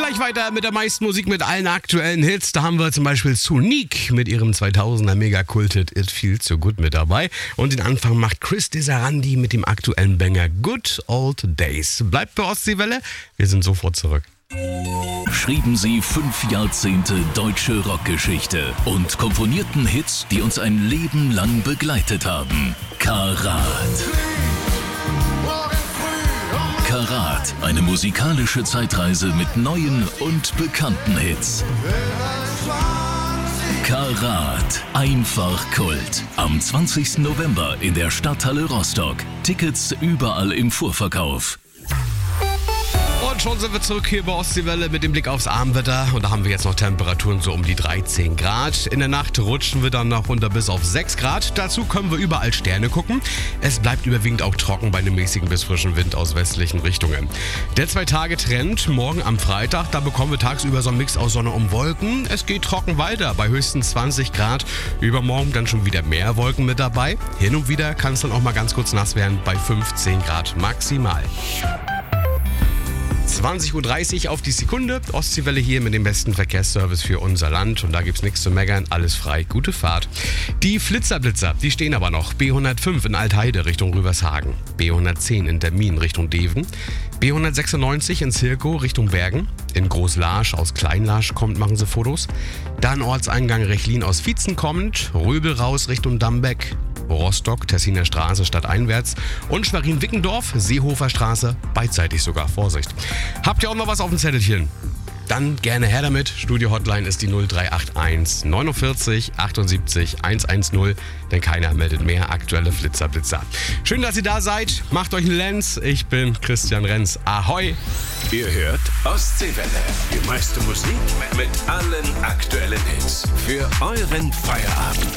gleich weiter mit der meisten Musik, mit allen aktuellen Hits. Da haben wir zum Beispiel Sonique mit ihrem 2000er Mega-Kult-Hit It Feels So Good mit dabei. Und den Anfang macht Chris Desarandi mit dem aktuellen Banger Good Old Days. Bleibt bei Ostseewelle, wir sind sofort zurück. Schrieben sie 5 Jahrzehnte deutsche Rockgeschichte und komponierten Hits, die uns ein Leben lang begleitet haben. Karat. Karat, eine musikalische Zeitreise mit neuen und bekannten Hits. Karat, einfach Kult. Am 20. November in der Stadthalle Rostock. Tickets überall im Vorverkauf. Und schon sind wir zurück hier bei Ostseewelle mit dem Blick aufs Abendwetter. Und da haben wir jetzt noch Temperaturen so um die 13 Grad. In der Nacht rutschen wir dann noch runter bis auf 6 Grad. Dazu können wir überall Sterne gucken. Es bleibt überwiegend auch trocken bei einem mäßigen bis frischen Wind aus westlichen Richtungen. Der 2-Tage-Trend morgen am Freitag, da bekommen wir tagsüber so einen Mix aus Sonne und Wolken. Es geht trocken weiter bei höchstens 20 Grad. Übermorgen dann schon wieder mehr Wolken mit dabei. Hin und wieder kann es dann auch mal ganz kurz nass werden bei 15 Grad maximal. 20.30 Uhr auf die Sekunde. Ostseewelle hier mit dem besten Verkehrsservice für unser Land. Und da gibt's nichts zu meckern. Alles frei. Gute Fahrt. Die Flitzer-Blitzer, die stehen aber noch. B105 in Altheide Richtung Rüvershagen. B110 in Termin Richtung Deven. B196 in Zirkow Richtung Bergen. In Großlarsch aus Kleinlarsch kommt, machen sie Fotos. Dann Ortseingang Rechlin aus Vietzen kommend. Röbel raus Richtung Dambeck. Rostock, Tessiner Straße stadteinwärts und Schwerin-Wickendorf, Seehofer Straße, beidseitig sogar, Vorsicht. Habt ihr auch noch was auf dem Zettelchen? Dann gerne her damit. Studio-Hotline ist die 0381 49 78 110, denn keiner meldet mehr aktuelle Flitzer-Blitzer. Schön, dass ihr da seid. Macht euch einen Lenz. Ich bin Christian Renz. Ahoi! Ihr hört Ostseewelle. Die meiste Musik mit allen aktuellen Hits. Für euren Feierabend.